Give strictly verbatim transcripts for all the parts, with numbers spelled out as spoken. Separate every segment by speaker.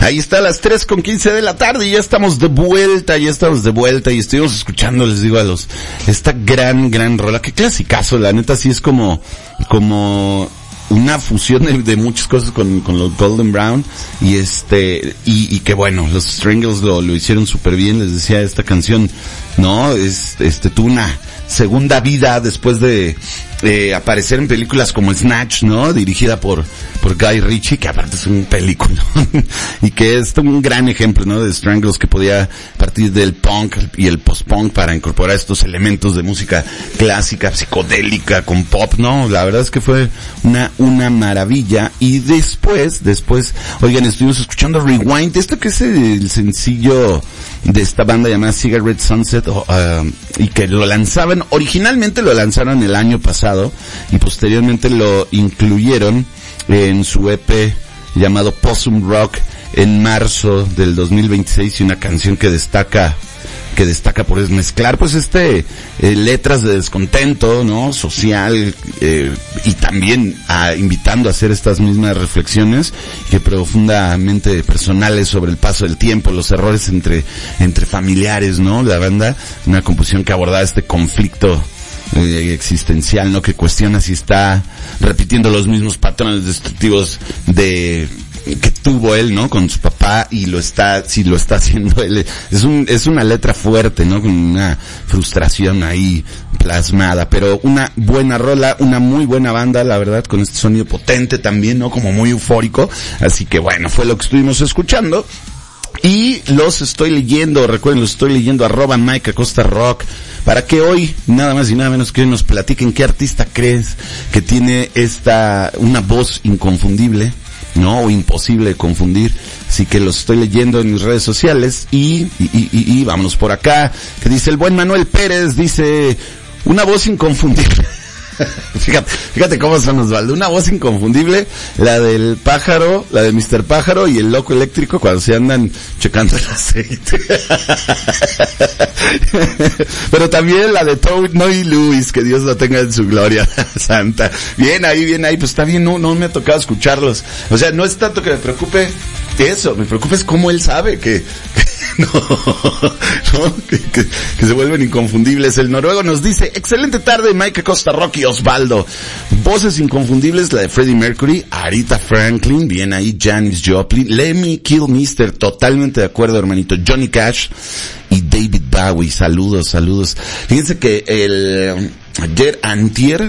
Speaker 1: Ahí está a las tres con quince de la tarde y ya estamos de vuelta, ya estamos de vuelta y estuvimos escuchando, les digo a los, esta gran, gran rola, qué clasicazo, la neta sí es como, como una fusión de, de muchas cosas con, con los Golden Brown y este, y, y que bueno, los Strangles lo, lo hicieron súper bien, les decía esta canción, no, es, este, tuvo una segunda vida después de, eh, aparecer en películas como Snatch, ¿no? Dirigida por, por Guy Ritchie, que aparte es un película, y que es un gran ejemplo, ¿no? De Strangles que podía partir del punk y el post-punk para incorporar estos elementos de música clásica, psicodélica, con pop, ¿no? La verdad es que fue una, una maravilla. Y después, después, oigan, estuvimos escuchando Rewind, esto que es el sencillo de esta banda llamada Cigarette Sunset, uh, y que lo lanzaban, originalmente lo lanzaron el año pasado, y posteriormente lo incluyeron en su E P llamado Possum Rock en marzo del dos mil veintiséis, y una canción que destaca que destaca por mezclar pues este eh, letras de descontento, ¿no? Social, eh, y también a, invitando a hacer estas mismas reflexiones que profundamente personales sobre el paso del tiempo, los errores entre entre familiares, ¿no? La banda, una composición que abordaba este conflicto eh, existencial, ¿no? Que cuestiona si está repitiendo los mismos patrones destructivos de que tuvo él, ¿no? Con su papá, y lo está, si lo está haciendo él. Es un, es una letra fuerte, ¿no? Con una frustración ahí plasmada, pero una buena rola, una muy buena banda, la verdad, con este sonido potente también, ¿no? Como muy eufórico. Así que bueno, fue lo que estuvimos escuchando. Y los estoy leyendo, recuerden, los estoy leyendo, arroba Mike Acosta Rock, para que hoy, nada más y nada menos que hoy nos platiquen qué artista crees que tiene esta, una voz inconfundible, ¿no? O imposible de confundir. Así que los estoy leyendo en mis redes sociales y, y, y, y, y vámonos por acá, que dice el buen Manuel Pérez, dice, una voz inconfundible. Fíjate, fíjate cómo son, Osvaldo. Una voz inconfundible, la del pájaro, la de mister Pájaro y el loco eléctrico cuando se andan checando el aceite. Pero también la de Toad Noy Lewis, que Dios lo tenga en su gloria santa. Bien ahí, bien ahí, pues está bien, no, no me ha tocado escucharlos. O sea, no es tanto que me preocupe eso, me preocupa es cómo él sabe que, que no, no que, que, que se vuelven inconfundibles. El noruego nos dice, excelente tarde, Mike Acosta Rock y Osvaldo. Voces inconfundibles, la de Freddie Mercury, Aretha Franklin, bien ahí, Janis Joplin, Lemmy Kilmister, totalmente de acuerdo, hermanito, Johnny Cash y David Bowie. Saludos, saludos. Fíjense que el ayer antier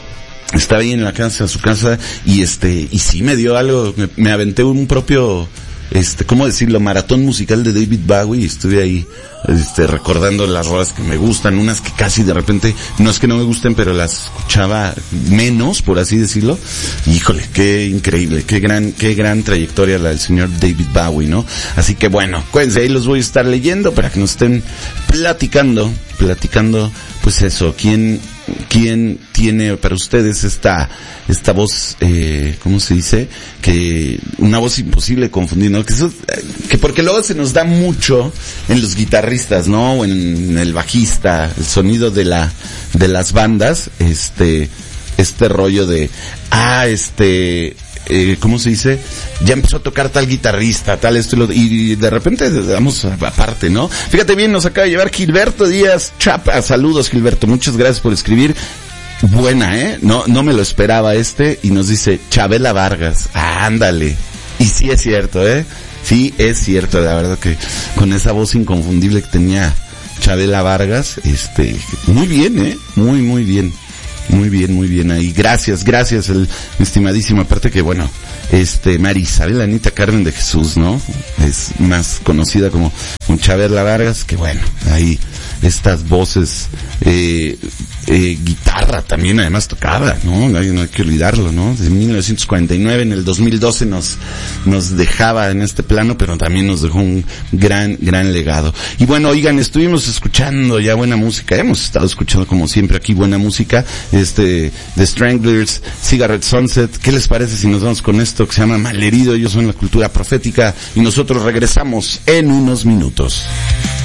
Speaker 1: estaba ahí en la casa, en su casa, y este, y sí me dio algo, me, me aventé un propio, este, ¿cómo decirlo? Maratón musical de David Bowie, y estuve ahí, este, recordando las rolas que me gustan, unas que casi de repente, no es que no me gusten, pero las escuchaba menos, por así decirlo. Híjole, qué increíble, qué gran, qué gran trayectoria la del señor David Bowie, ¿no? Así que bueno, cuídense, ahí los voy a estar leyendo para que nos estén platicando, platicando, pues eso, quién, quién tiene para ustedes esta esta voz, eh, ¿cómo se dice? Que una voz imposible de confundir, ¿no? Que eso, que porque luego se nos da mucho en los guitarristas, ¿no? O en el bajista, el sonido de la de las bandas, este este rollo de ah, este Eh, ¿cómo se dice? Ya empezó a tocar tal guitarrista, tal esto y lo, y de repente damos aparte, ¿no? Fíjate bien, nos acaba de llevar Gilberto Díaz Chapa. Saludos, Gilberto, muchas gracias por escribir. Buena, ¿eh? No, no me lo esperaba este, y nos dice Chabela Vargas. Ah, ándale. Y sí es cierto, ¿eh? Sí es cierto, la verdad que con esa voz inconfundible que tenía Chabela Vargas, este, muy bien, ¿eh? Muy, muy bien. Muy bien, muy bien ahí. Gracias, gracias, el estimadísimo. Aparte que, bueno, este, María Isabel Anita Carmen de Jesús, ¿no? Es más conocida como Chabela Vargas, que bueno, ahí estas voces, eh, eh, guitarra también además tocaba, ¿no? No hay, no hay que olvidarlo, ¿no? Desde mil novecientos cuarenta y nueve, en el dos mil doce nos, nos dejaba en este plano, pero también nos dejó un gran, gran legado. Y bueno, oigan, estuvimos escuchando ya buena música, hemos estado escuchando como siempre aquí buena música, este, The Stranglers, Cigarette Sunset. ¿Qué les parece si nos vamos con esto que se llama Malherido? Ellos son la cultura profética y nosotros regresamos en unos minutos.